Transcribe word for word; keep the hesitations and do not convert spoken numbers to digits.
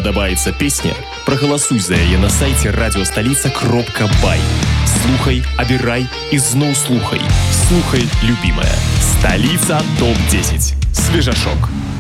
падабаецца песня, прагаласуй за яе на сайце радиостолица кропка бай. Слухай, абірай і зноў слухай. Слухай, любимая. Столица топ десять. Свежашок.